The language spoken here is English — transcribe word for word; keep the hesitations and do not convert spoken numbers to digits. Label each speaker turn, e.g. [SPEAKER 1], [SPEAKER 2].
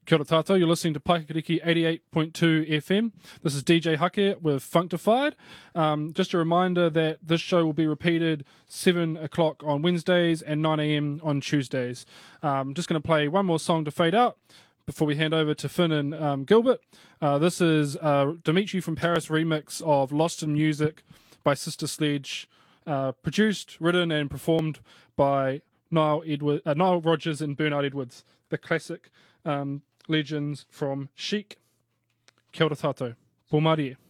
[SPEAKER 1] Kia ora tātou, you're listening to Paikiriki eighty-eight point two F M. This is D J Hake with Functified. Um, just a reminder that this show will be repeated seven o'clock on Wednesdays and nine a.m. on Tuesdays. Um, just going to play one more song to fade out before we hand over to Finn and um, Gilbert. Uh, this is uh, Dimitri from Paris remix of Lost in Music by Sister Sledge, uh, produced, written and performed by Nile, Edward, uh, Nile Rodgers and Bernard Edwards, the classic um, legends from Chic. Kia ora tātou. Pō Mārie.